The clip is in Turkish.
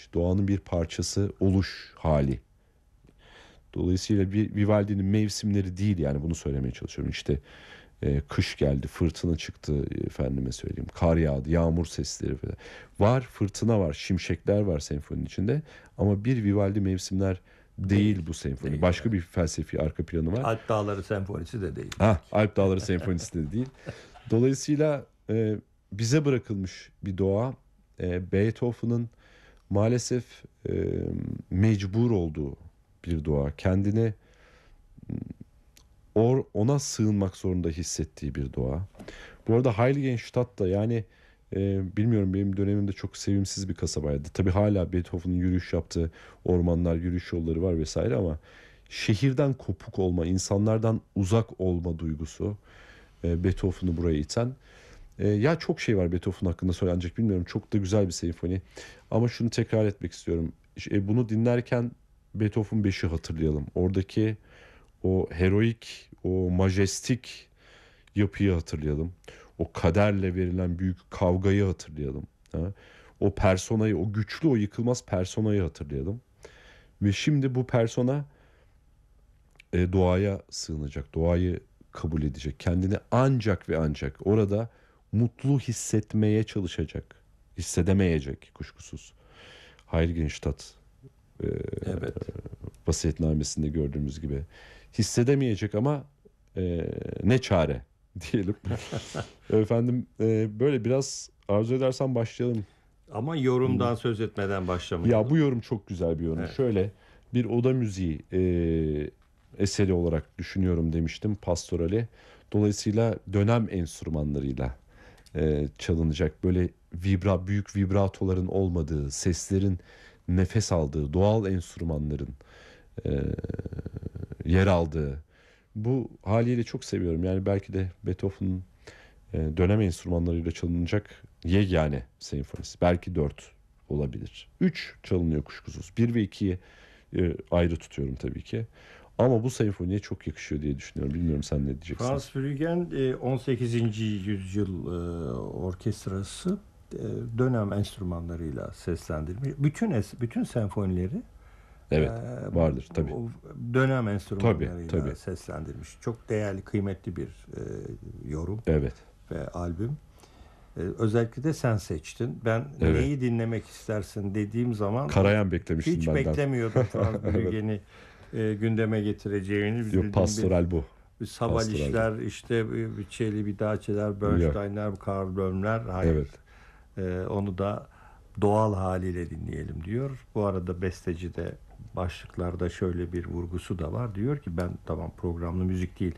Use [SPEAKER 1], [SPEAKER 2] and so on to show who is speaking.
[SPEAKER 1] doğanın bir parçası oluş hali. Dolayısıyla bir Vivaldi'nin mevsimleri değil, yani bunu söylemeye çalışıyorum. İşte kış geldi, fırtına çıktı, efendime söyleyeyim, kar yağdı, yağmur sesleri falan. Var, fırtına var, şimşekler var senfoninin içinde, ama bir Vivaldi mevsimler değil bu senfoni.
[SPEAKER 2] Değil,
[SPEAKER 1] Başka
[SPEAKER 2] evet.
[SPEAKER 1] bir felsefi arka planı var.
[SPEAKER 2] Alp Dağları Senfonisi de değil.
[SPEAKER 1] Alp Dağları Senfonisi de değil. Dolayısıyla bize bırakılmış bir doğa. Beethoven'ın maalesef mecbur olduğu bir doğa. Kendini ona sığınmak zorunda hissettiği bir doğa. Bu arada Heiligenstadt da, yani bilmiyorum, benim dönemimde çok sevimsiz bir kasabaydı. Tabii hala Beethoven'ın yürüyüş yaptığı ormanlar, yürüyüş yolları var vesaire, ama şehirden kopuk olma, insanlardan uzak olma duygusu Beethoven'ı buraya iten. Ya çok şey var Beethoven hakkında söylenecek, bilmiyorum. Çok da güzel bir senfoni. Ama şunu tekrar etmek istiyorum. Bunu dinlerken Beethoven 5'i hatırlayalım. Oradaki o heroik, o majestik yapıyı hatırlayalım. O kaderle verilen büyük kavgayı hatırlayalım. Ha? O personayı, o güçlü, o yıkılmaz personayı hatırlayalım. Ve şimdi bu persona doğaya sığınacak, doğayı kabul edecek. Kendini ancak ve ancak orada mutlu hissetmeye çalışacak. Hissedemeyecek kuşkusuz. Heiligenstadt
[SPEAKER 2] Evet.
[SPEAKER 1] vasiyetnamesinde gördüğümüz gibi. Hissedemeyecek ama ne çare diyelim. Efendim, böyle biraz arzu edersen başlayalım.
[SPEAKER 2] Ama yorumdan söz etmeden başlamayalım.
[SPEAKER 1] Ya bu yorum çok güzel bir yorum.
[SPEAKER 2] Evet.
[SPEAKER 1] Şöyle bir oda müziği eseri olarak düşünüyorum demiştim, pastorali. Dolayısıyla dönem enstrümanlarıyla çalınacak, böyle büyük vibratoların olmadığı, seslerin nefes aldığı, doğal enstrümanların yer aldığı. Bu haliyle çok seviyorum. Yani belki de Beethoven'ın dönem enstrümanlarıyla çalınacak yegane senfonisi. Belki 4 olabilir. 3 çalınıyor kuşkusuz. 1 ve 2'yi ayrı tutuyorum tabii ki. Ama bu senfoniye çok yakışıyor diye düşünüyorum. Bilmiyorum, sen ne diyeceksin?
[SPEAKER 2] Franz Brüggen 18. yüzyıl orkestrası dönem enstrümanlarıyla seslendirmiş. Bütün senfonileri
[SPEAKER 1] Evet, vardır tabii.
[SPEAKER 2] dönem enstrümanlarıyla
[SPEAKER 1] Tabii.
[SPEAKER 2] seslendirmiş. Çok değerli, kıymetli bir yorum
[SPEAKER 1] Evet.
[SPEAKER 2] ve albüm. Özellikle de sen seçtin. Ben
[SPEAKER 1] Evet.
[SPEAKER 2] neyi dinlemek istersin dediğim zaman
[SPEAKER 1] Karayan beklemiştin
[SPEAKER 2] hiç
[SPEAKER 1] benden.
[SPEAKER 2] beklemiyordum Franz Brüggen'i gündeme getireceğini.
[SPEAKER 1] Yok, pastoral bu.
[SPEAKER 2] Sabalişler, işte Vicelli, Bidace'ler, Bernstein'ler, Karl Böhmler. Hayır.
[SPEAKER 1] Evet.
[SPEAKER 2] Onu da doğal haliyle dinleyelim diyor. Bu arada besteci de başlıklarda şöyle bir vurgusu da var. Diyor ki ben tamam programlı müzik değil,